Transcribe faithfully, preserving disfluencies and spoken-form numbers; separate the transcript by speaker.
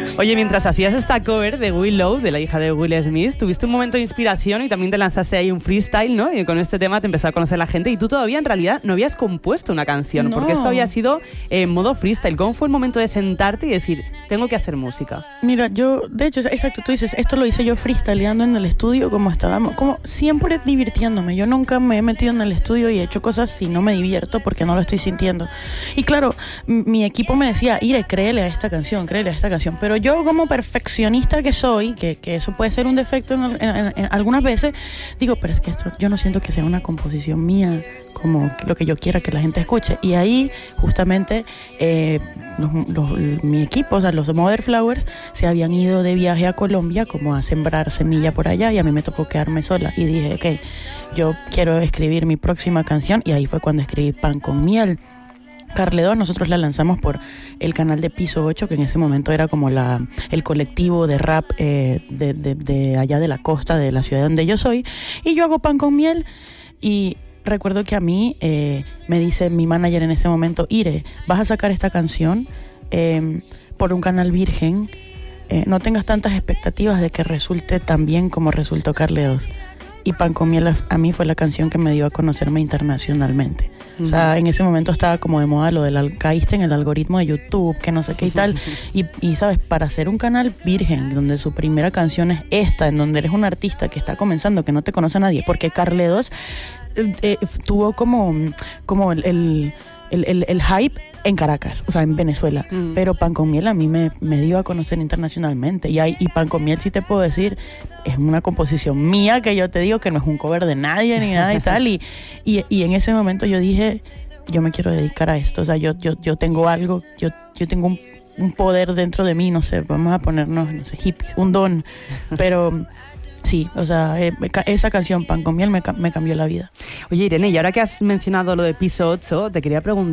Speaker 1: Oye, mientras hacías esta cover de Willow, de la hija de Will Smith, tuviste un momento de inspiración y también te lanzaste ahí un freestyle, ¿no? Y con este tema te empezó a conocer la gente y tú todavía en realidad no habías compuesto una canción,
Speaker 2: no.
Speaker 1: porque esto había sido en modo freestyle. ¿Cómo fue el momento de sentarte y decir, tengo que hacer música?
Speaker 2: Mira, yo, de hecho, exacto, tú dices, esto lo hice yo freestyleando en el estudio, como estábamos, como siempre divirtiéndome. Yo nunca me he metido en el estudio y he hecho cosas si no me divierto porque no lo estoy sintiendo. Y claro, m- mi equipo me decía, Ire, créele a esta canción, créele a esta canción. Pero yo, como perfeccionista que soy, que, que eso puede ser un defecto en, en, en, en algunas veces, digo, pero es que esto yo no siento que sea una composición mía, como lo que yo quiera que la gente escuche. Y ahí, justamente, eh, los, los, mi equipo, o sea, los Mother Flowers, se habían ido de viaje a Colombia como a sembrar semilla por allá y a mí me tocó quedarme sola. Y dije, ok, yo quiero escribir mi próxima canción y ahí fue cuando escribí Pan con Miel. Carle dos, nosotros la lanzamos por el canal de Piso ocho, que en ese momento era como la, el colectivo de rap eh, de, de, de allá de la costa, de la ciudad donde yo soy. Y yo hago Pan con Miel y recuerdo que a mí eh, me dice mi manager en ese momento, Ire, vas a sacar esta canción eh, por un canal virgen, eh, no tengas tantas expectativas de que resulte tan bien como resultó Carle dos. Y Pan con Miel a, a mí fue la canción que me dio a conocerme internacionalmente. Uh-huh. O sea, en ese momento estaba como de moda lo del al- caíste en el algoritmo de YouTube, que no sé qué y tal. Y, y sabes, para hacer un canal virgen, donde su primera canción es esta, en donde eres un artista que está comenzando, que no te conoce a nadie, porque Carle dos eh, eh, tuvo como, como el, el, el, el, el hype en Caracas, o sea, en Venezuela. Mm. Pero Pan con Miel a mí me, me dio a conocer internacionalmente. Y, hay, y Pan con Miel, sí te puedo decir, es una composición mía que yo te digo que no es un cover de nadie ni nada y tal. Y, y, y en ese momento yo dije, yo me quiero dedicar a esto. O sea, yo, yo, yo tengo algo, yo, yo tengo un, un poder dentro de mí, no sé, vamos a ponernos, no sé, hippies, un don. Pero sí, o sea, eh, esa canción, Pan con Miel, me, me cambió la vida.
Speaker 1: Oye, Irene, y ahora que has mencionado lo de Piso ocho, te quería preguntar,